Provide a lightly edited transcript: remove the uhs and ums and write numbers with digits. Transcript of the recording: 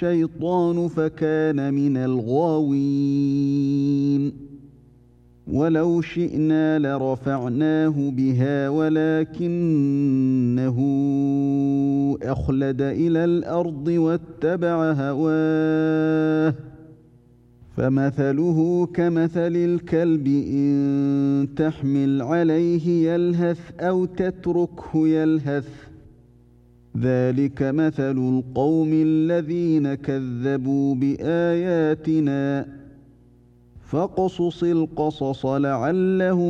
الشيطان فكان من الغاوين ولو شئنا لرفعناه بها ولكنه أخلد إلى الأرض واتبع هواه فمثله كمثل الكلب إن تحمل عليه يلهث أو تتركه يلهث ذلك مثل القوم الذين كذبوا بآياتنا فاقصص القصص لعلهم